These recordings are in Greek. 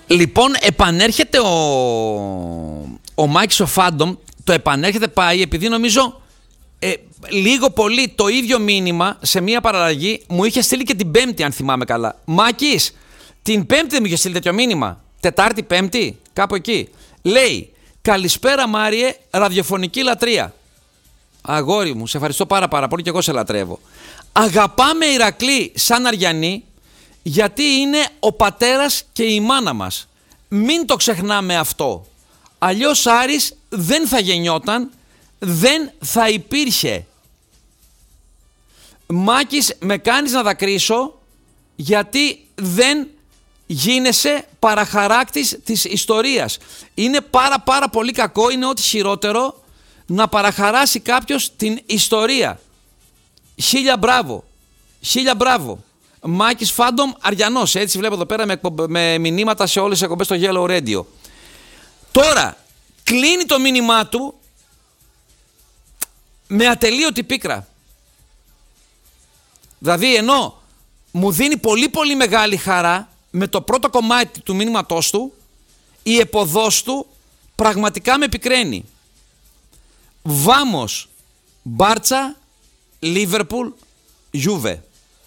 Λοιπόν, επανέρχεται ο Μάκης ο Φάντομ. Το επανέρχεται πάει επειδή νομίζω λίγο πολύ το ίδιο μήνυμα σε μία παραλλαγή μου είχε στείλει και την Πέμπτη, αν θυμάμαι καλά. Μάκης, την Πέμπτη δεν μου είχε στείλει τέτοιο μήνυμα. Τετάρτη, Πέμπτη, κάπου εκεί. Λέει, καλησπέρα Μάριε, ραδιοφωνική λατρεία. Αγόρι μου, σε ευχαριστώ πάρα πολύ και εγώ σε λατρεύω. Αγαπάμε Ηρακλή σαν Αριανοί, γιατί είναι ο πατέρας και η μάνα μας. Μην το ξεχνάμε αυτό. Αλλιώς Άρης δεν θα γεννιόταν, δεν θα υπήρχε. Μάκης, με κάνεις να δακρύσω, γιατί δεν γίνεσαι παραχαράκτης της ιστορίας. Είναι πάρα πολύ κακό, είναι ό,τι χειρότερο να παραχαράσει κάποιος την ιστορία. Χίλια μπράβο. Μάκης Φάντομ Αριανός, έτσι βλέπω εδώ πέρα με μηνύματα σε όλες τις εκπομπές στο Yellow Radio. Τώρα κλείνει το μήνυμά του με ατελείωτη πίκρα. Δηλαδή ενώ μου δίνει πολύ μεγάλη χαρά με το πρώτο κομμάτι του μήνυματός του, η επωδός του πραγματικά με πικραίνει. Βάμος, Μπάρτσα, Λίβερπουλ, Γιούβε.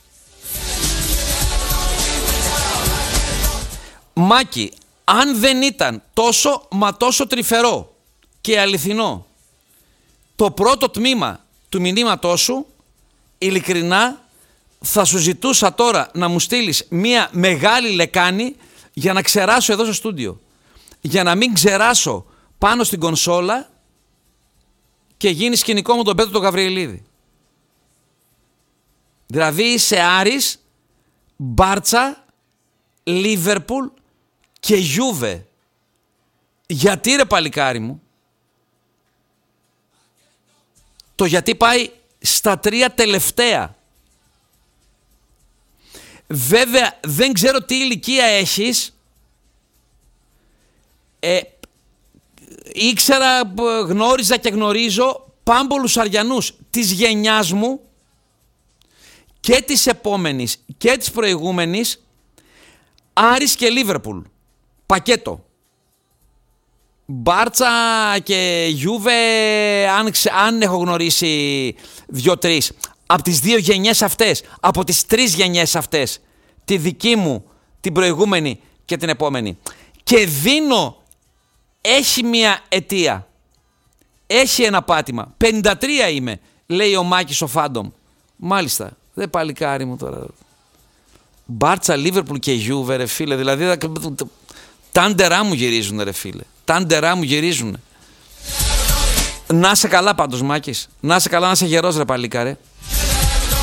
Μάκη, αν δεν ήταν τόσο τρυφερό και αληθινό το πρώτο τμήμα του μηνύματός σου, ειλικρινά θα σου ζητούσα τώρα να μου στείλεις μία μεγάλη λεκάνη για να ξεράσω εδώ στο στούντιο. Για να μην ξεράσω πάνω στην κονσόλα και γίνει σκηνικό μου τον Πέτρο τον Γαβριελίδη. Δηλαδή είσαι Άρης, Μπάρτσα, Λίβερπουλ και Γιούβε. Γιατί ρε παλικάρι μου? Το γιατί πάει στα 3 τελευταία. Βέβαια δεν ξέρω τι ηλικία έχεις. Γνώριζα και γνωρίζω πάμπολους Αριανούς της γενιάς μου και της επόμενης και της προηγούμενης. Άρης και Λίβερπουλ. Πακέτο. Μπάρτσα και Γιούβε, αν έχω γνωρίσει 2-3. Από τις 2 γενιές αυτές, από τις 3 γενιές αυτές, τη δική μου, την προηγούμενη και την επόμενη. Και δίνω, έχει μια αιτία. Έχει ένα πάτημα. 53 είμαι, λέει ο Μάκης ο Φάντομ. Μάλιστα. Δεν παλικάρι μου τώρα. Μπάρτσα, Λίβερπουλ και Γιούβε, ρε φίλε. Δηλαδή τάντερά μου γυρίζουνε, ρε φίλε. Τάντερά μου γυρίζουνε. Να σε καλά πάντως, Μάκης. Να σε καλά, να σε γερός, ρε παλίκα, ρε.